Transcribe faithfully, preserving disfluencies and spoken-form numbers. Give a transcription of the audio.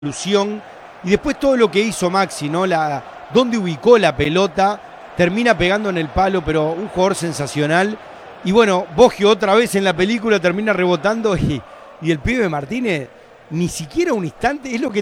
ilusión, y después todo lo que hizo Maxi, ¿no? La, dónde ubicó la pelota, termina pegando en el palo, pero un jugador sensacional. Y bueno, Boggio otra vez en la película termina rebotando y, y el pibe Martínez ni siquiera un instante, es lo que